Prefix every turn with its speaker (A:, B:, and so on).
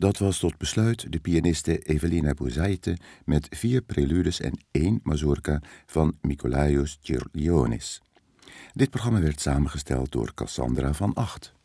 A: Dat was tot besluit de pianiste Evelina Buzaite met 4 preludes en 1 mazurka van Nikolaios Cherlionis. Dit programma werd samengesteld door Cassandra van Acht.